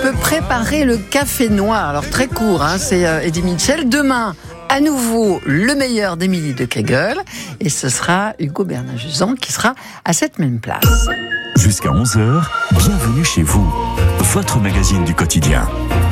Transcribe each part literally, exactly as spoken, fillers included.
peut préparer le café noir. Alors très court, hein, c'est euh, Eddie Mitchell. Demain, à nouveau, le meilleur d'Émilie de Kegel. Et ce sera Hugo Bernard-Juzan qui sera à cette même place. Jusqu'à onze heures, bienvenue chez vous. Votre magazine du quotidien.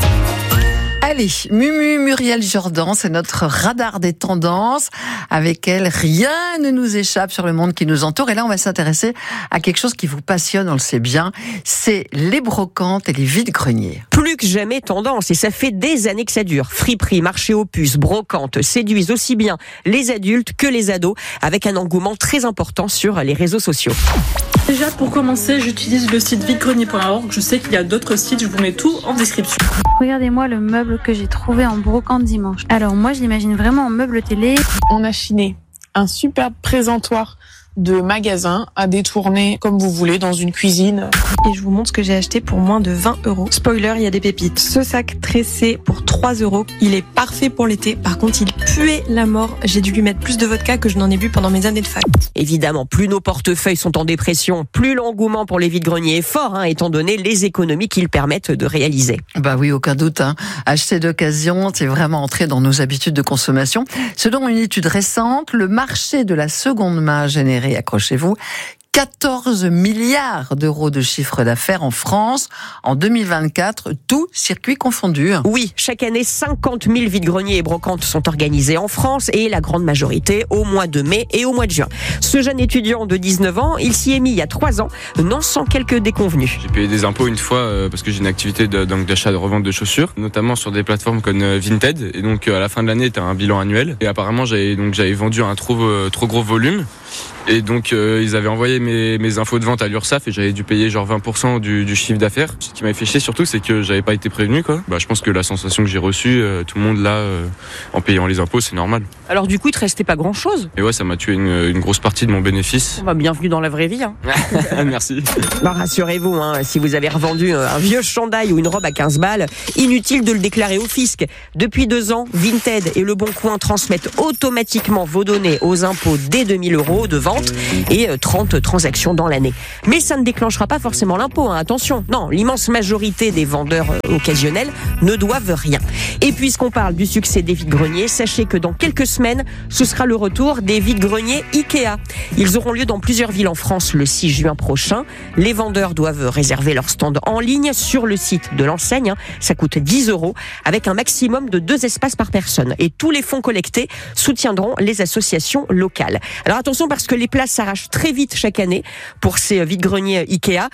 Allez, Mumu Muriel Jordan, c'est notre radar des tendances. Avec elle, rien ne nous échappe sur le monde qui nous entoure. Et là, on va s'intéresser à quelque chose qui vous passionne, on le sait bien. C'est les brocantes et les vides-greniers. Plus que jamais tendance, et ça fait des années que ça dure. Friperie, marché aux puces, brocantes séduisent aussi bien les adultes que les ados, avec un engouement très important sur les réseaux sociaux. Déjà, pour commencer, j'utilise le site vide grenier point org. Je sais qu'il y a d'autres sites, je vous mets tout en description. Regardez-moi le meuble que j'ai trouvé en brocante dimanche. Alors moi, je l'imagine vraiment en meuble télé. On a chiné un superbe présentoir de magasin à détourner comme vous voulez dans une cuisine. Et je vous montre ce que j'ai acheté pour moins de vingt euros. Spoiler, il y a des pépites. Ce sac tressé pour trois euros. Il est parfait pour l'été. Par contre, il puait la mort. J'ai dû lui mettre plus de vodka que je n'en ai bu pendant mes années de fac. Évidemment, plus nos portefeuilles sont en dépression, plus l'engouement pour les vides-greniers est fort, hein, étant donné les économies qu'ils permettent de réaliser. Bah oui, aucun doute. Hein. Acheter d'occasion, c'est vraiment entrer dans nos habitudes de consommation. Selon une étude récente, le marché de la seconde main a généré, accrochez-vous, quatorze milliards d'euros de chiffre d'affaires en France en deux mille vingt-quatre, tout circuit confondu. Oui, chaque année, cinquante mille vides-greniers et brocantes sont organisés en France et la grande majorité au mois de mai et au mois de juin. Ce jeune étudiant de dix-neuf ans, il s'y est mis il y a trois ans, non sans quelques déconvenues. J'ai payé des impôts une fois euh, parce que j'ai une activité de, donc d'achat de revente de chaussures, notamment sur des plateformes comme euh, Vinted. Et donc euh, à la fin de l'année, tu as un bilan annuel. Et apparemment, j'avais donc j'avais vendu un trop euh, trop gros volume. Et donc euh, ils avaient envoyé mes, mes infos de vente à l'URSSAF et j'avais dû payer genre vingt pour cent du, du chiffre d'affaires. Ce qui m'avait fait chier surtout, c'est que j'avais pas été prévenu, quoi. Bah, je pense que la sensation que j'ai reçue, euh, tout le monde là, euh, en payant les impôts, c'est normal. Alors du coup, il te restait pas grand-chose. Et ouais, ça m'a tué une, une grosse partie de mon bénéfice. Bah, bienvenue dans la vraie vie. Hein. Merci. Bah, rassurez-vous, hein, si vous avez revendu un vieux chandail ou une robe à quinze balles, inutile de le déclarer au fisc. Depuis deux ans, Vinted et Le Bon Coin transmettent automatiquement vos données aux impôts dès deux mille euros de vente et trente transactions dans l'année. Mais ça ne déclenchera pas forcément l'impôt, hein, attention. Non, l'immense majorité des vendeurs occasionnels ne doivent rien. Et puisqu'on parle du succès des vides-greniers, sachez que dans quelques semaines, ce sera le retour des vides-greniers Ikea. Ils auront lieu dans plusieurs villes en France le six juin prochain. Les vendeurs doivent réserver leur stand en ligne sur le site de l'enseigne. Hein. Ça coûte dix euros avec un maximum de deux espaces par personne. Et tous les fonds collectés soutiendront les associations locales. Alors attention parce que les places s'arrachent très vite chaque année pour ces vides-greniers Ikea.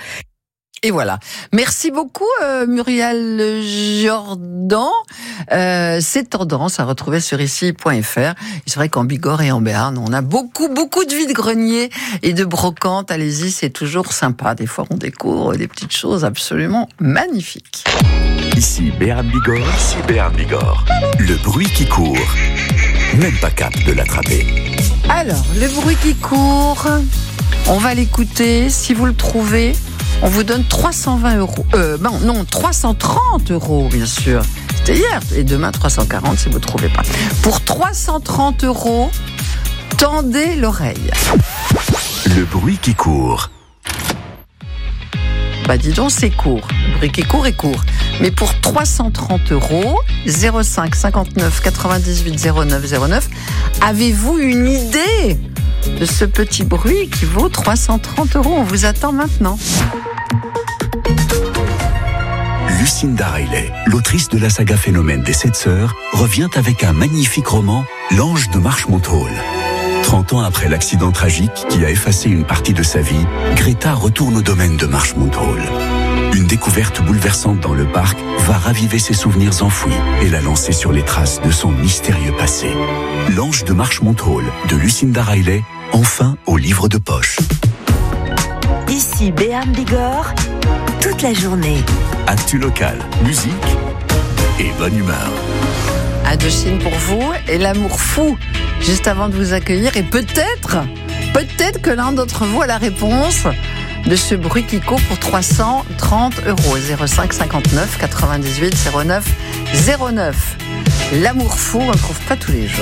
Et voilà. Merci beaucoup euh, Muriel Jordan. Euh, c'est tendance à retrouver sur ici point f r. C'est vrai qu'en Bigorre et en Béarn, on a beaucoup, beaucoup de vides-greniers et de brocantes. Allez-y, c'est toujours sympa. Des fois, on découvre des petites choses absolument magnifiques. Ici Béarn Bigorre, ici Béarn Bigorre. Le bruit qui court. Même pas cap de l'attraper. Alors, le bruit qui court, on va l'écouter. Si vous le trouvez, on vous donne trois cent vingt euros. Euh, non, non, trois cent trente euros, bien sûr. C'était hier. Et demain, trois cent quarante si vous ne trouvez pas. Pour trois cent trente euros, tendez l'oreille. Le bruit qui court. Bah dis donc, c'est court. Le bruit qui court est court. Mais pour trois cent trente euros, zéro cinq cinquante-neuf quatre-vingt-dix-huit zéro neuf zéro neuf, avez-vous une idée de ce petit bruit qui vaut trois cent trente euros? On vous attend maintenant. Lucinda Riley, l'autrice de la saga Phénomène des Sept Sœurs, revient avec un magnifique roman, L'Ange de Marchmont Hall. trente ans après l'accident tragique qui a effacé une partie de sa vie, Greta retourne au domaine de Marchmont Hall. Une découverte bouleversante dans le parc va raviver ses souvenirs enfouis et la lancer sur les traces de son mystérieux passé. L'Ange de Marchmont Hall de Lucinda Riley, enfin au livre de poche. Ici Béarn Bigorre, toute la journée. Actu local, musique et bonne humeur. Indochine pour vous et l'amour fou, juste avant de vous accueillir. Et peut-être, peut-être que l'un d'entre vous a la réponse de ce bruit qui court pour trois cent trente euros. zéro cinq cinquante-neuf quatre-vingt-dix-huit zéro neuf zéro neuf. L'amour fou, on ne le trouve pas tous les jours.